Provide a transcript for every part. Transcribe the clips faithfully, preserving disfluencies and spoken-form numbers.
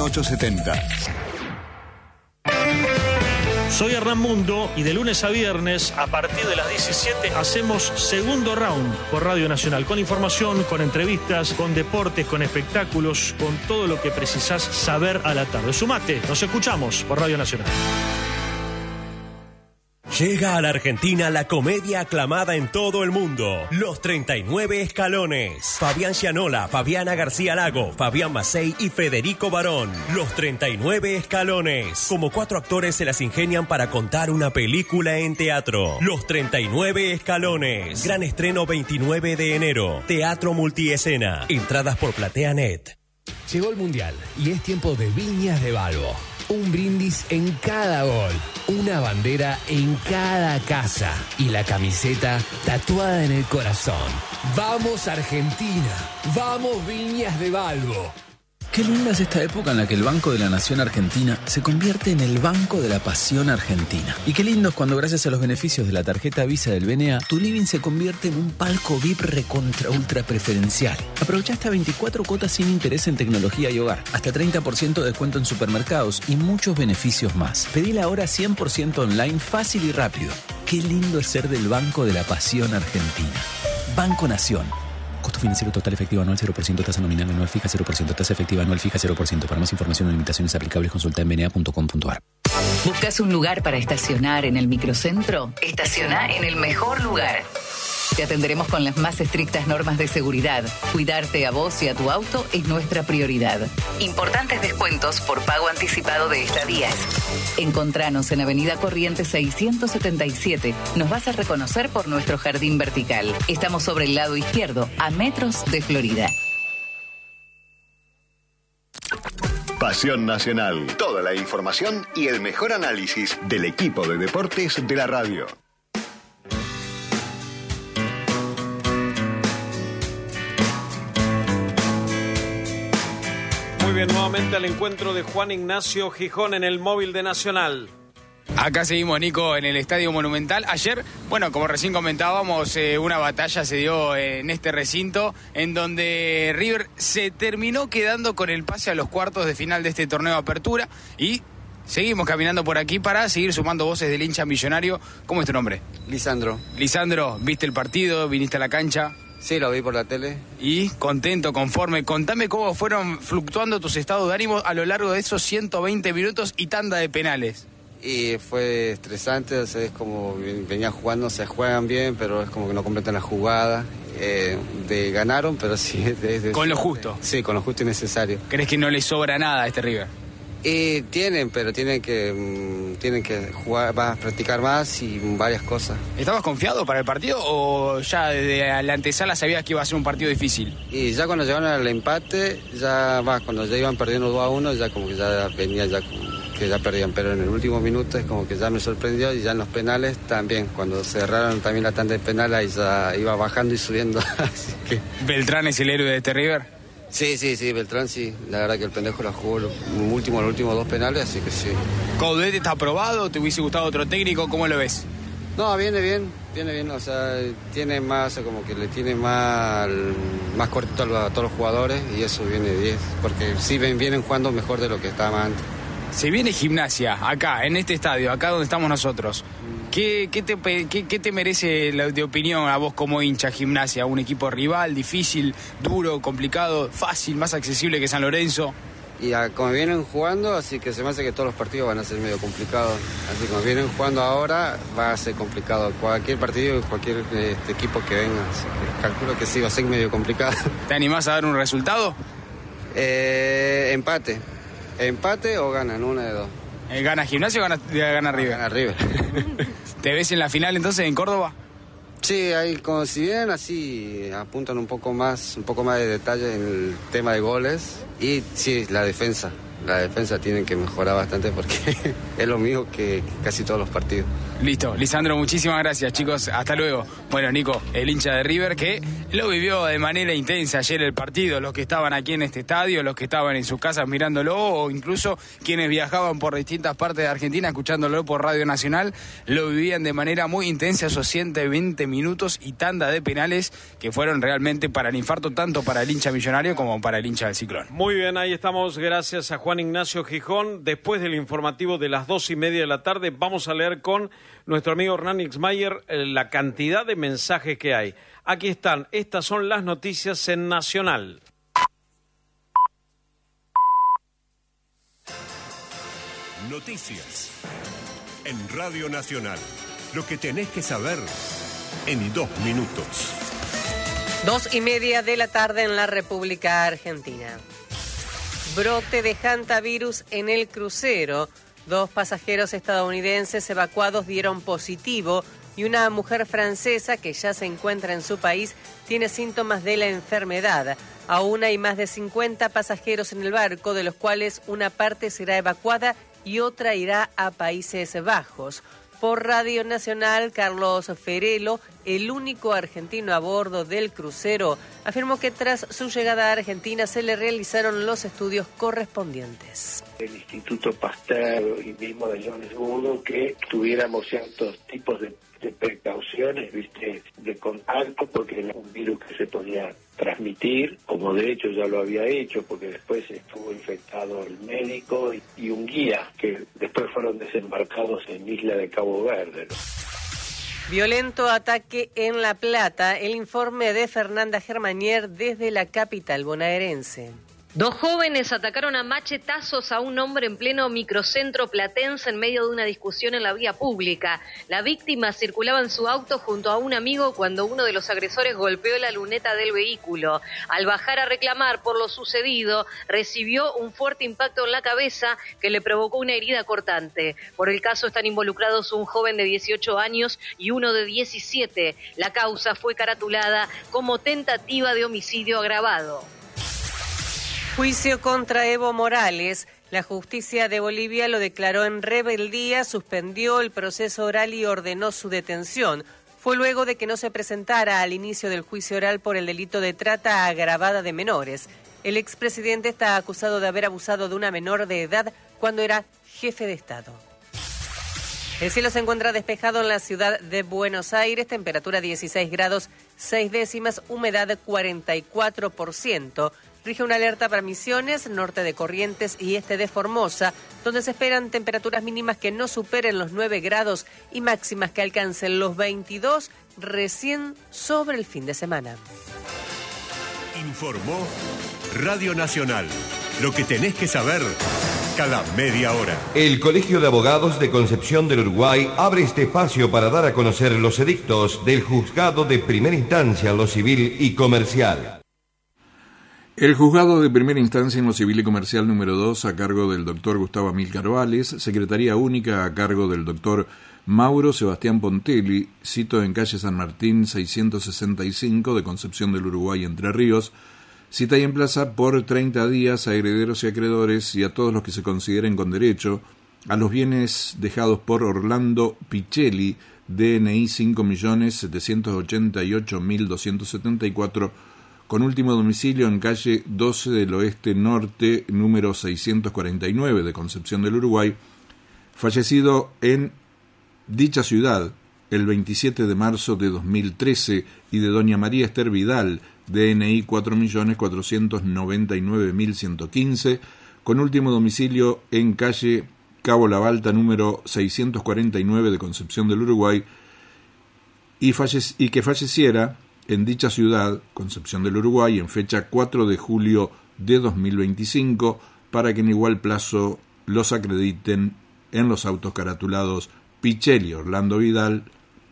ochocientos setenta. Soy Hernán Mundo y de lunes a viernes, a partir de las diecisiete, hacemos Segundo Round por Radio Nacional, con información, con entrevistas, con deportes, con espectáculos, con todo lo que precisás saber a la tarde. Sumate, nos escuchamos por Radio Nacional. Llega a la Argentina la comedia aclamada en todo el mundo, Los treinta y nueve Escalones. Fabián Gianola, Fabiana García Lago, Fabián Macei y Federico Barón. Los treinta y nueve Escalones. Como cuatro actores se las ingenian para contar una película en teatro. Los treinta y nueve Escalones. Gran estreno veintinueve de enero. Teatro Multiescena. Entradas por PlateaNet. Llegó el Mundial y es tiempo de Viñas de Balbo. Un brindis en cada gol, una bandera en cada casa y la camiseta tatuada en el corazón. ¡Vamos Argentina! ¡Vamos Viñas de Balbo! Qué linda es esta época en la que el Banco de la Nación Argentina se convierte en el Banco de la Pasión Argentina. Y qué lindo es cuando, gracias a los beneficios de la tarjeta Visa del B N A, tu living se convierte en un palco V I P recontra ultra preferencial. Aprovecha hasta veinticuatro cuotas sin interés en tecnología y hogar, hasta treinta por ciento de descuento en supermercados y muchos beneficios más. Pedila ahora cien por ciento online, fácil y rápido. Qué lindo es ser del Banco de la Pasión Argentina. Banco Nación. Costo financiero total efectivo anual cero por ciento, tasa nominal anual fija cero por ciento, tasa efectiva anual fija cero por ciento. Para más información o limitaciones aplicables, consulta en b n a punto com punto a r. ¿Buscas un lugar para estacionar en el microcentro? Estaciona en el mejor lugar. Te atenderemos con las más estrictas normas de seguridad. Cuidarte a vos y a tu auto es nuestra prioridad. Importantes descuentos por pago anticipado de estadías. Encontranos en Avenida Corrientes seiscientos setenta y siete. Nos vas a reconocer por nuestro jardín vertical. Estamos sobre el lado izquierdo, a metros de Florida. Pasión Nacional. Toda la información y el mejor análisis del equipo de deportes de la radio. Muy bien, nuevamente al encuentro de Juan Ignacio Gijón en el móvil de Nacional. Acá seguimos, Nico, en el Estadio Monumental. Ayer, bueno, como recién comentábamos, eh, una batalla se dio en este recinto en donde River se terminó quedando con el pase a los cuartos de final de este torneo de apertura y seguimos caminando por aquí para seguir sumando voces del hincha millonario. ¿Cómo es tu nombre? Lisandro. Lisandro, ¿viste el partido? ¿Viniste a la cancha? Sí, lo vi por la tele. ¿Y contento, conforme? Contame cómo fueron fluctuando tus estados de ánimo a lo largo de esos ciento veinte minutos y tanda de penales. Y fue estresante, o sea, es como venía jugando, se juegan bien, pero es como que no completan la jugada. Eh, de, ganaron, pero sí... De, de, con lo justo. Sí, con lo justo y necesario. ¿Crees que no les sobra nada a este River? Y tienen, pero tienen que mmm, tienen que jugar, va a practicar más y varias cosas. ¿Estabas confiado para el partido o ya desde la antesala sabías que iba a ser un partido difícil? Y ya cuando llegaron al empate, ya va, cuando ya iban perdiendo dos a uno, ya como que ya venía ya como que ya perdían, pero en el último minuto es como que ya me sorprendió y ya en los penales también, cuando cerraron también la tanda de penales ahí ya iba bajando y subiendo. Así que... ¿Beltrán es el héroe de este River? Sí, sí, sí, Beltrán sí, la verdad que el pendejo la jugó los últimos, los últimos dos penales, así que sí. ¿Coudet está aprobado? ¿Te hubiese gustado otro técnico? ¿Cómo lo ves? No, viene bien, viene bien, o sea, tiene más, como que le tiene más, más cortito a, a todos los jugadores y eso viene bien, porque sí ven, vienen jugando mejor de lo que estaban antes. Se viene Gimnasia, acá, en este estadio, acá donde estamos nosotros. ¿Qué, qué, te, qué, qué te merece la, de opinión a vos como hincha Gimnasia? ¿Un equipo rival, difícil, duro, complicado, fácil, más accesible que San Lorenzo? Y a, como vienen jugando, así que se me hace que todos los partidos van a ser medio complicados. Así como vienen jugando ahora, va a ser complicado. Cualquier partido, cualquier este, equipo que venga. Así que calculo que sí, va a ser medio complicado. ¿Te animás a dar un resultado? Eh, empate. Empate o ganan, una de dos. ¿Eh, ¿Gana Gimnasia o gana, gana River? Gana River. ¿Te ves en la final entonces en Córdoba? Sí, ahí como si bien así apuntan un poco más, un poco más de detalle en el tema de goles. Y sí, la defensa. La defensa tienen que mejorar bastante porque es lo mismo que, que casi todos los partidos. Listo, Lisandro, muchísimas gracias, chicos. Hasta luego. Bueno, Nico, el hincha de River que lo vivió de manera intensa ayer el partido, los que estaban aquí en este estadio, los que estaban en sus casas mirándolo, o incluso quienes viajaban por distintas partes de Argentina escuchándolo por Radio Nacional, lo vivían de manera muy intensa esos ciento veinte minutos y tanda de penales que fueron realmente para el infarto, tanto para el hincha millonario como para el hincha del Ciclón. Muy bien, ahí estamos, gracias a Juan Ignacio Gijón. Después del informativo de las dos y media de la tarde, vamos a leer con nuestro amigo Hernán Ixmayer la cantidad de mensajes que hay. Aquí están, estas son las noticias en Nacional. Noticias en Radio Nacional. Lo que tenés que saber en dos minutos. Dos y media de la tarde en la República Argentina. Brote de hantavirus en el crucero. Dos pasajeros estadounidenses evacuados dieron positivo y una mujer francesa que ya se encuentra en su país tiene síntomas de la enfermedad. Aún hay más de cincuenta pasajeros en el barco, de los cuales una parte será evacuada y otra irá a Países Bajos. Por Radio Nacional, Carlos Ferelo, el único argentino a bordo del crucero, afirmó que tras su llegada a Argentina se le realizaron los estudios correspondientes. El Instituto Pasteur y mismo de Johannesburgo, que tuviéramos ciertos tipos de, de precauciones, viste, de contacto, porque era un virus que se podía transmitir, como de hecho ya lo había hecho, porque después estuvo infectado el médico y, y un guía, que después fueron desembarcados en Isla de Cabo Verde, ¿no? Violento ataque en La Plata, el informe de Fernanda Germanier desde la capital bonaerense. Dos jóvenes atacaron a machetazos a un hombre en pleno microcentro platense en medio de una discusión en la vía pública. La víctima circulaba en su auto junto a un amigo cuando uno de los agresores golpeó la luneta del vehículo. Al bajar a reclamar por lo sucedido, recibió un fuerte impacto en la cabeza que le provocó una herida cortante. Por el caso están involucrados un joven de dieciocho años y uno de diecisiete. La causa fue caratulada como tentativa de homicidio agravado. Juicio contra Evo Morales. La justicia de Bolivia lo declaró en rebeldía, suspendió el proceso oral y ordenó su detención. Fue luego de que no se presentara al inicio del juicio oral por el delito de trata agravada de menores. El expresidente está acusado de haber abusado de una menor de edad cuando era jefe de Estado. El cielo se encuentra despejado en la ciudad de Buenos Aires, temperatura dieciséis grados seis décimas, humedad cuarenta y cuatro por ciento. Rige una alerta para Misiones, norte de Corrientes y este de Formosa, donde se esperan temperaturas mínimas que no superen los nueve grados y máximas que alcancen los veintidós recién sobre el fin de semana. Informó Radio Nacional. Lo que tenés que saber cada media hora. El Colegio de Abogados de Concepción del Uruguay abre este espacio para dar a conocer los edictos del Juzgado de Primera Instancia en lo Civil y Comercial. El Juzgado de Primera Instancia en lo Civil y Comercial número dos, a cargo del doctor Gustavo Amílcar Vales, Secretaría Única a cargo del doctor Mauro Sebastián Pontelli, cito en calle San Martín seiscientos sesenta y cinco de Concepción del Uruguay, Entre Ríos, cita y emplaza por treinta días a herederos y acreedores y a todos los que se consideren con derecho a los bienes dejados por Orlando Pichelli, D N I cinco millones setecientos ochenta y ocho mil doscientos setenta y cuatro, con último domicilio en calle doce del Oeste Norte, número seiscientos cuarenta y nueve de Concepción del Uruguay, fallecido en dicha ciudad el veintisiete de marzo de dos mil trece, y de doña María Esther Vidal, D N I cuatro millones cuatrocientos noventa y nueve mil ciento quince, con último domicilio en calle Cabo La Balta, número seiscientos cuarenta y nueve de Concepción del Uruguay, y, falle- y que falleciera en dicha ciudad, Concepción del Uruguay, en fecha cuatro de julio de dos mil veinticinco, para que en igual plazo los acrediten en los autos caratulados Pichelli Orlando Vidal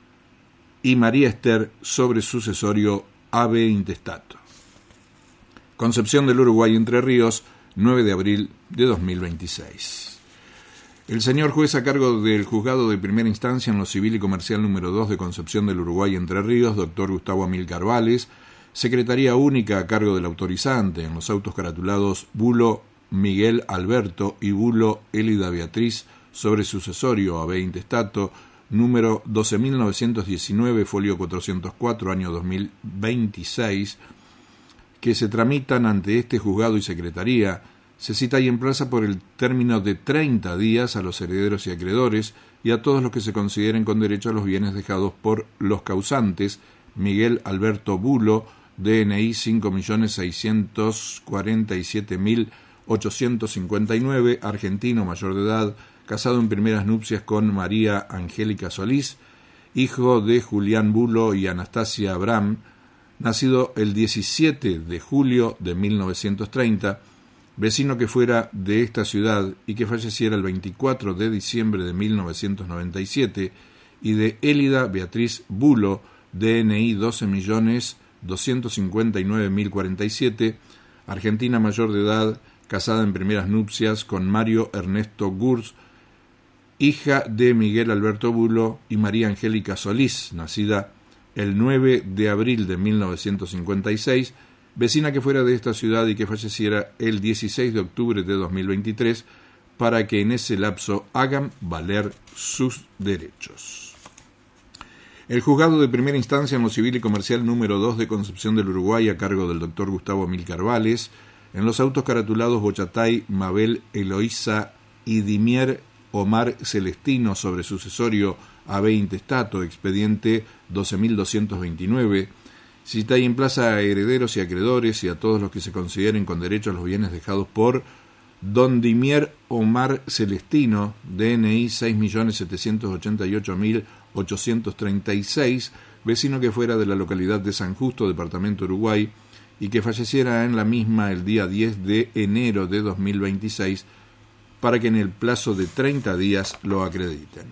y María Esther sobre sucesorio A B Intestato. Concepción del Uruguay, Entre Ríos, nueve de abril de dos mil veintiséis. El señor juez a cargo del Juzgado de Primera Instancia en lo Civil y Comercial número dos de Concepción del Uruguay, Entre Ríos, doctor Gustavo Amílcar Vales, Secretaría Única a cargo del autorizante en los autos caratulados Bulo Miguel Alberto y Bulo Elida Beatriz sobre sucesorio A B Intestato, número doce mil novecientos diecinueve, folio cuatrocientos cuatro, año dos mil veintiséis, que se tramitan ante este juzgado y secretaría, se cita y emplaza por el término de treinta días a los herederos y acreedores y a todos los que se consideren con derecho a los bienes dejados por los causantes: Miguel Alberto Bulo, D N I cinco millones seiscientos cuarenta y siete mil ochocientos cincuenta y nueve, argentino, mayor de edad, casado en primeras nupcias con María Angélica Solís, hijo de Julián Bulo y Anastasia Abraham, nacido el diecisiete de julio de mil novecientos treinta, vecino que fuera de esta ciudad y que falleciera el veinticuatro de diciembre de mil novecientos noventa y siete, y de Élida Beatriz Bulo, D N I doce millones doscientos cincuenta y nueve mil cuarenta y siete, argentina, mayor de edad, casada en primeras nupcias con Mario Ernesto Gurs, hija de Miguel Alberto Bulo y María Angélica Solís, nacida el nueve de abril de mil novecientos cincuenta y seis, vecina que fuera de esta ciudad y que falleciera el dieciséis de octubre de dos mil veintitrés, para que en ese lapso hagan valer sus derechos. El juzgado de primera instancia en lo civil y comercial número dos de Concepción del Uruguay, a cargo del doctor Gustavo Amílcar Vales, en los autos caratulados Bochatay, Mabel Eloísa y Dimier Omar Celestino sobre sucesorio A B Intestato, expediente doce mil doscientos veintinueve, cita y emplaza a herederos y acreedores y a todos los que se consideren con derecho a los bienes dejados por Don Dimier Omar Celestino, D N I seis millones setecientos ochenta y ocho mil ochocientos treinta y seis, vecino que fuera de la localidad de San Justo, departamento Uruguay, y que falleciera en la misma el día diez de enero de dos mil veintiséis, para que en el plazo de treinta días lo acrediten.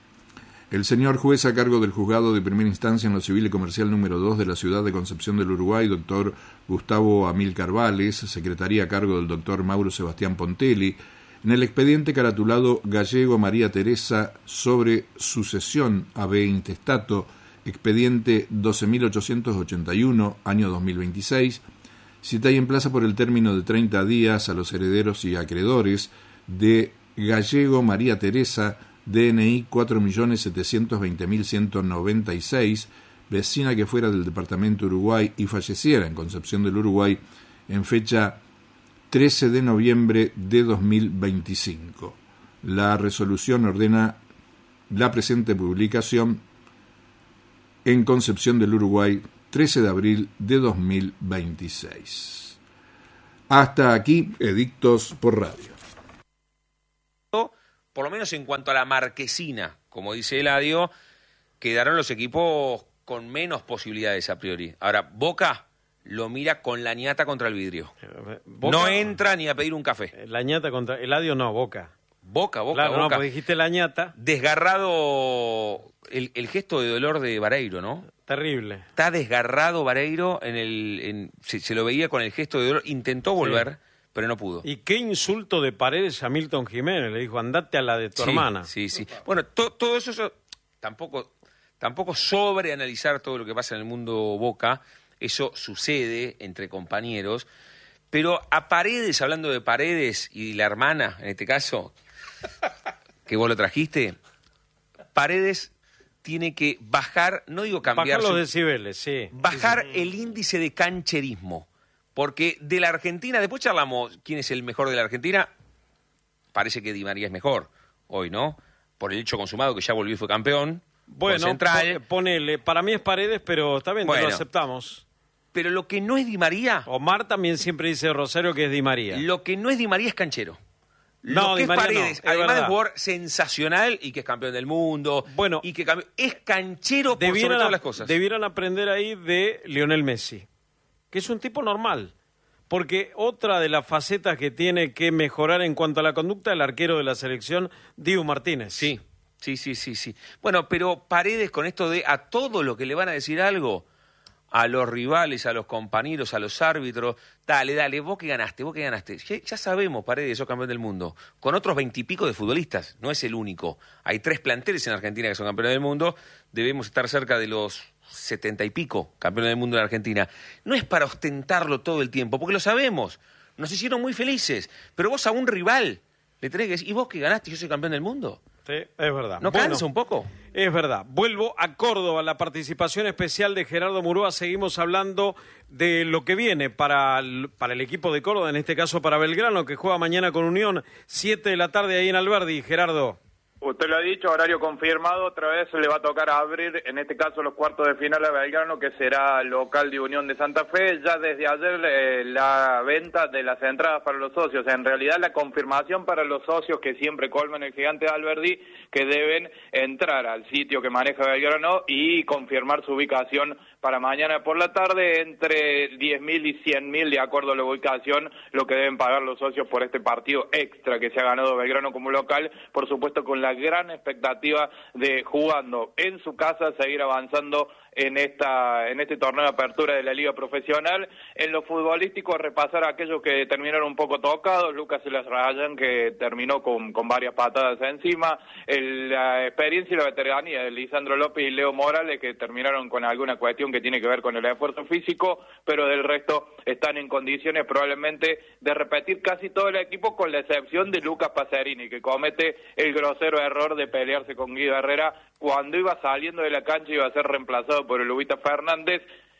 El señor juez a cargo del juzgado de primera instancia en lo civil y comercial número dos de la ciudad de Concepción del Uruguay, doctor Gustavo Amílcar Vales, secretaría a cargo del doctor Mauro Sebastián Pontelli, en el expediente caratulado Gallego María Teresa sobre sucesión A B Intestato, expediente doce mil ochocientos ochenta y uno, año dos mil veintiséis, cita y emplaza por el término de treinta días a los herederos y acreedores de Gallego María Teresa, D N I cuatro millones setecientos veinte mil ciento noventa y seis, vecina que fuera del departamento Uruguay y falleciera en Concepción del Uruguay en fecha trece de noviembre de dos mil veinticinco. La resolución ordena la presente publicación en Concepción del Uruguay, trece de abril de dos mil veintiséis. Hasta aquí, edictos por radio. Por lo menos en cuanto a la marquesina, como dice Eladio, quedaron los equipos con menos posibilidades a priori. Ahora, Boca lo mira con la ñata contra el vidrio. Boca, no entra ni a pedir un café. La ñata contra... Eladio no, Boca. Boca, Boca, claro, Boca. No, porque dijiste la ñata. Desgarrado el, el gesto de dolor de Vareiro, ¿no? Terrible. Está desgarrado Vareiro, en el, en, se, se lo veía con el gesto de dolor. Intentó volver, sí, pero no pudo. Y qué insulto de Paredes a Milton Jiménez. Le dijo, andate a la de tu sí, hermana. Sí, sí. Bueno, to, todo eso, eso tampoco, tampoco sobreanalizar todo lo que pasa en el mundo Boca. Eso sucede entre compañeros. Pero a Paredes, hablando de Paredes y la hermana, en este caso, que vos lo trajiste, Paredes tiene que bajar, no digo cambiar... Bajar los su, decibeles, sí. Bajar sí, sí. el índice de cancherismo. Porque de la Argentina, después charlamos quién es el mejor de la Argentina, parece que Di María es mejor hoy, ¿no? Por el hecho consumado que ya volvió y fue campeón. Bueno, Central. ponele, para mí es Paredes, pero está bien, bueno, lo aceptamos. Pero lo que no es Di María... Omar también siempre dice Rosario que es Di María. Lo que no es Di María es canchero. No, lo que Di es María Paredes, no, además verdad. de jugador sensacional y que es campeón del mundo, bueno, y que campe... es canchero por sobre todas las cosas. Debieran aprender ahí de Lionel Messi, que es un tipo normal. Porque otra de las facetas que tiene que mejorar en cuanto a la conducta, el arquero de la selección, Dibu Martínez. Sí, sí, sí, sí, sí. Bueno, pero Paredes con esto de a todo lo que le van a decir algo, a los rivales, a los compañeros, a los árbitros, dale, dale, vos que ganaste, vos que ganaste. Ya, ya sabemos, Paredes, sos campeón del mundo. Con otros veintipico de futbolistas, no es el único. Hay tres planteles en Argentina que son campeones del mundo, debemos estar cerca de los setenta y pico campeones del mundo en Argentina. No es para ostentarlo todo el tiempo, porque lo sabemos. Nos hicieron muy felices. Pero vos a un rival le tenés que decir, ¿y vos que ganaste? Yo soy campeón del mundo. Sí, es verdad. ¿No Bueno, cansa un poco? Es verdad. Vuelvo a Córdoba, la participación especial de Gerardo Murúa. Seguimos hablando de lo que viene para el, para el equipo de Córdoba, en este caso para Belgrano, que juega mañana con Unión, siete de la tarde ahí en Alberdi. Gerardo. Usted lo ha dicho, horario confirmado, otra vez le va a tocar abrir, en este caso, los cuartos de final a Belgrano, que será local de Unión de Santa Fe. Ya desde ayer eh, la venta de las entradas para los socios, en realidad la confirmación para los socios que siempre colman el Gigante de Alberdi, que deben entrar al sitio que maneja Belgrano y confirmar su ubicación para mañana por la tarde, entre diez mil y cien mil, de acuerdo a la ubicación, lo que deben pagar los socios por este partido extra que se ha ganado Belgrano como local, por supuesto con la gran expectativa de, jugando en su casa, seguir avanzando en esta en este torneo de apertura de la Liga Profesional. En lo futbolístico, repasar a aquellos que terminaron un poco tocados. Lucas Rayan, que terminó con, con varias patadas encima. El, la experiencia y la veteranía de Lisandro López y Leo Morales, que terminaron con alguna cuestión que tiene que ver con el esfuerzo físico, pero del resto están en condiciones probablemente de repetir casi todo el equipo, con la excepción de Lucas Pacerini, que comete el grosero error de pelearse con Guido Herrera cuando iba saliendo de la cancha, iba a ser reemplazado por el Ubita Fernández,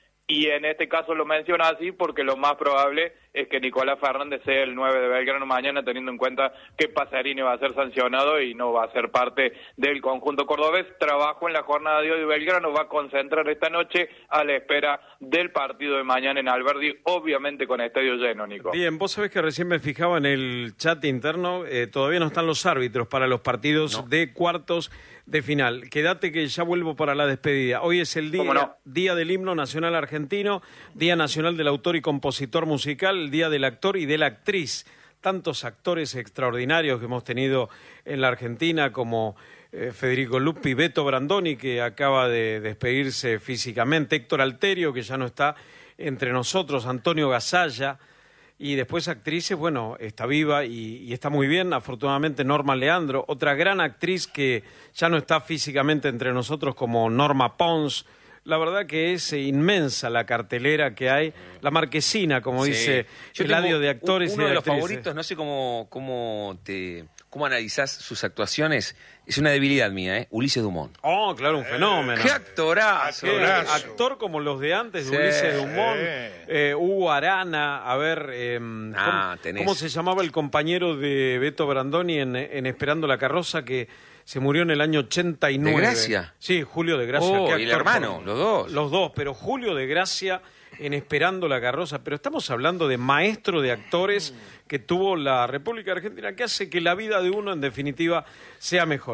y en este caso lo menciona así porque lo más probable es que Nicolás Fernández sea el nueve de Belgrano mañana, teniendo en cuenta que Pacerini va a ser sancionado y no va a ser parte del conjunto cordobés. Trabajo en la jornada de hoy de Belgrano, va a concentrar esta noche a la espera del partido de mañana en Alberdi, obviamente con estadio lleno, Nico. Bien, vos sabés que recién me fijaba en el chat interno, eh, todavía no están los árbitros para los partidos no. de cuartos de final. Quédate que ya vuelvo para la despedida. Hoy es el día, no? día del himno nacional argentino, Día Nacional del Autor y Compositor Musical, el Día del Actor y de la Actriz. Tantos actores extraordinarios que hemos tenido en la Argentina, como eh, Federico Lupi, Beto Brandoni, que acaba de despedirse físicamente, Héctor Alterio, que ya no está entre nosotros, Antonio Gasalla. Y después actrices, bueno, está viva y, y está muy bien, afortunadamente Norma Leandro, otra gran actriz que ya no está físicamente entre nosotros, como Norma Pons. La verdad que es inmensa la cartelera que hay, la marquesina, como sí. dice el Eladio de actores uno y de de los actrices. favoritos, no sé cómo, cómo, te, cómo analizás sus actuaciones, es una debilidad mía, ¿eh? Ulises Dumont. Oh, claro, un fenómeno. ¡Qué actorazo! ¿Qué actor como los de antes, de sí, Ulises Dumont, eh, Hugo Arana, a ver, eh, ah, ¿cómo, ¿cómo se llamaba el compañero de Beto Brandoni en, en Esperando la Carroza, que se murió en el año ochenta y nueve? ¿De Gracia? Sí, Julio de Gracia. Oh, y el hermano, por... los dos. Los dos, pero Julio de Gracia en Esperando la Carroza. Pero estamos hablando de maestro de actores que tuvo la República Argentina, que hace que la vida de uno, en definitiva, sea mejor.